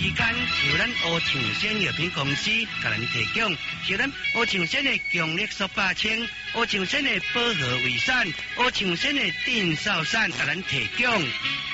时间由咱乌长鲜药品公司给咱提供，是咱乌长鲜的强力塑化清、乌长鲜的薄荷维山、乌长鲜的电扫伞给咱提供。